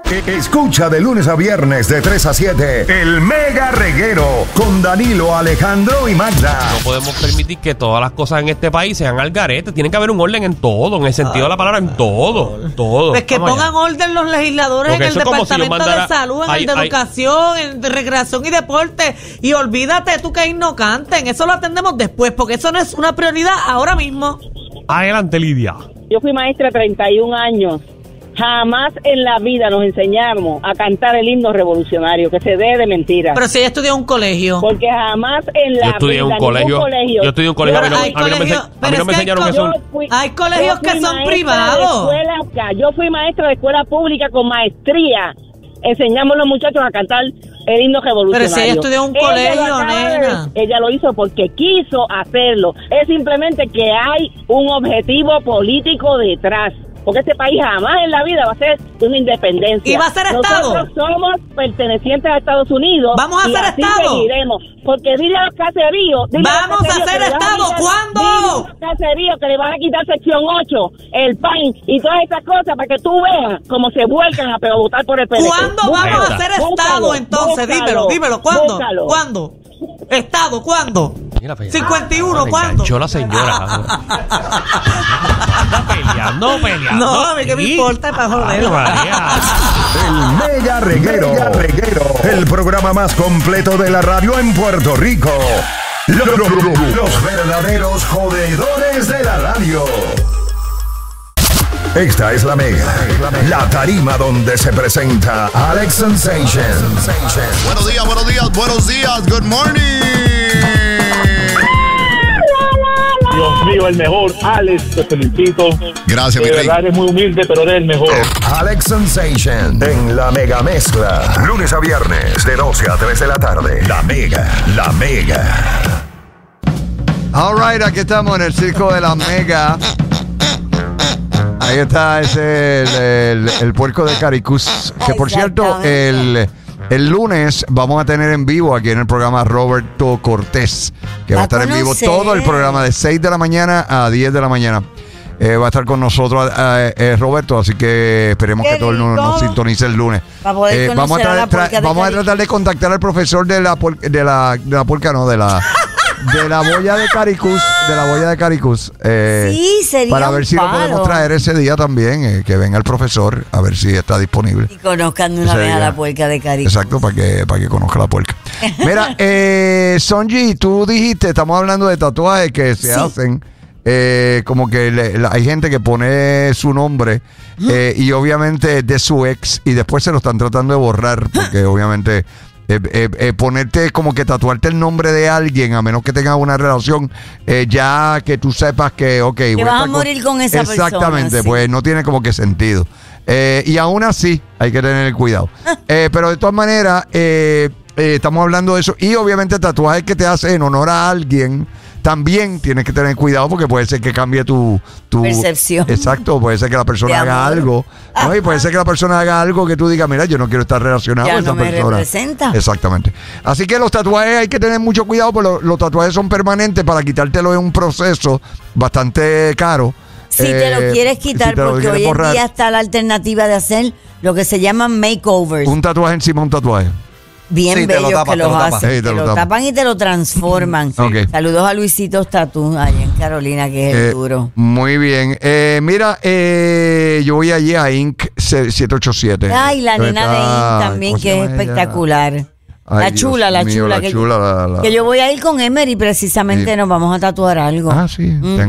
Escucha de lunes a viernes de 3 a 7 el Mega Reguero con Danilo, Alejandro y Magda. No podemos permitir que todas las cosas en este país sean al garete. Tiene que haber un orden en todo, en el sentido de la palabra, en todo. Pues que Vamos pongan orden los legisladores Porque en el eso es como si yo Departamento mandara- de Salud, en el de Educación, en el de Recreación y Deporte. Y olvídate tú que ahí no canten. Eso lo atendemos después, porque eso no es una prioridad ahora mismo. Adelante, Lidia. Yo fui maestra 31 años. Jamás en la vida nos enseñamos a cantar el himno revolucionario, que se dé de mentira. Pero si ella estudió en un colegio. Porque jamás en la Yo estudié en vida, un colegio. ningún colegio. Yo estudié en un colegio. A mí no Hay me colegios- a mí pero no es me que enseñaron hay eso. Hay colegios que son maestra privados. Yo fui maestra de escuela pública con maestría. Enseñamos a los muchachos a cantar el himno revolucionario. Pero si ella estudió en un Ella lo colegio, acaba de nena. ver. Ella lo hizo porque quiso hacerlo. Es simplemente que hay un objetivo político detrás. Porque este país jamás en la vida va a ser una independencia. ¿Y va a ser Estado? Nosotros somos pertenecientes a Estados Unidos. ¿Vamos a y ser así Estado? seguiremos. Porque dile a los caseríos. ¡Vamos a ser Estado! ¿Cuándo? Dile a los caseríos que le van a quitar sección 8, el PAN y todas estas cosas para que tú veas cómo se vuelcan a votar por el PNP. ¿Cuándo vamos a ser Estado entonces? Dímelo. ¿Cuándo? Búscalo. ¿Cuándo? ¿Estado? ¿Cuándo? Mira, 51, me ¿cuándo? enganchó la señora. Anda peleando. No, a mí que me importa para joder. Ay, María. El Mega Reguero. El programa más completo de la radio en Puerto Rico. Los verdaderos jodedores de la radio. Esta es la Mega, la tarima donde se presenta Alex Sensation. Buenos días, good morning. Dios mío, el mejor, Alex, te felicito. Gracias, mi De rey. verdad eres muy humilde, pero eres el mejor. Alex Sensation en la Mega Mezcla. Lunes a viernes de 12 a 3 de la tarde. La Mega. All right, aquí estamos en el circo de la Mega. Ahí está el puerco de Caricus. Que por cierto, el lunes vamos a tener en vivo aquí en el programa Roberto Cortés, que va a estar en vivo todo el programa de 6 de la mañana a 10 de la mañana. Va a estar con nosotros Roberto, así que esperemos que todo el mundo nos sintonice el lunes. Vamos a tratar de contactar al profesor de la boya de Caricus, Sí, sería para ver un si lo palo. podemos traer ese día también, que venga el profesor a ver si está disponible. Y conozcan de una Ese vez a día. la puerca de Caricus. Exacto, para que conozca la puerca. Mira, Sonji, tú dijiste, estamos hablando de tatuajes que se hacen, como que hay gente que pone su nombre y obviamente de su ex y después se lo están tratando de borrar porque obviamente ponerte como que tatuarte el nombre de alguien a menos que tengas una relación ya que tú sepas que Que voy vas a estar morir con esa persona, exactamente, sí. pues no tiene como que sentido. Y aún así hay que tener cuidado. Pero de todas maneras estamos hablando de eso y obviamente tatuajes que te hacen en honor a alguien también tienes que tener cuidado porque puede ser que cambie tu percepción. Exacto, puede ser que la persona De haga amor. algo. ¿No? Y puede ser que la persona haga algo que tú digas, mira, yo no quiero estar relacionado Ya con esa no me persona. representa. Exactamente. Así que los tatuajes hay que tener mucho cuidado porque los tatuajes son permanentes. Para quitártelo es un proceso bastante caro. Si te lo quieres quitar, si te lo porque quieres hoy en borrar, día está la alternativa de hacer lo que se llaman makeovers. un tatuaje encima de un tatuaje. Bien Sí, te lo bellos tapan, que te lo los tapan. hacen. Sí, te lo tapan y te lo transforman. Ok. Saludos a Luisito Tatú, allá en Carolina, que es el duro. Muy bien. Mira, yo voy allí a Inc. 787. Ay, la nena de Inc. también, ¿cómo se que es llama ella? espectacular. Ay, la Dios chula, mío, la que, chula, la- que yo voy a ir con Emery, precisamente Sí. nos vamos a tatuar algo. Ah, sí.